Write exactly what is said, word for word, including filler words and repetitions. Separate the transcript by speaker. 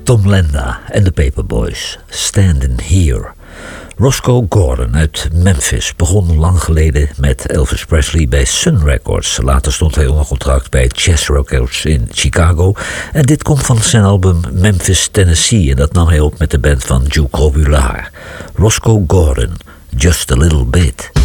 Speaker 1: Tom Lenda en de Paperboys, Standing Here. Roscoe Gordon uit Memphis begon lang geleden met Elvis Presley bij Sun Records. Later stond hij onder contract bij Chess Records in Chicago. En dit komt van zijn album Memphis, Tennessee. En dat nam hij op met de band van Duke Robillard. Roscoe Gordon, Just a Little Bit.